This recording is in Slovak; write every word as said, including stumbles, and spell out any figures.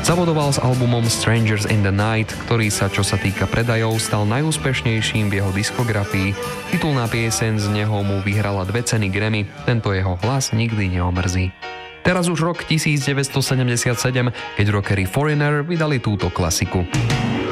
Zabodoval s albumom Strangers in the Night, ktorý sa, čo sa týka predajov, stal najúspešnejším v jeho diskografii. Titulná pieseň z neho mu vyhrala dve ceny Grammy, tento jeho hlas nikdy neomrzí. Teraz už rok devätnásťsedemdesiatsedem, keď rockery Foreigner vydali túto klasiku.